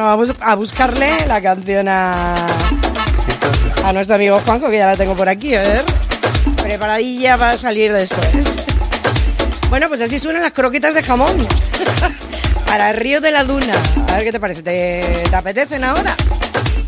Bueno, vamos a buscarle la canción a nuestro amigo Juanjo, que ya la tengo por aquí, a ver. Preparadilla para salir después. Bueno, pues así suenan las croquetas de jamón. Para el río de la Duna. A ver qué te parece. ¿Te apetecen ahora?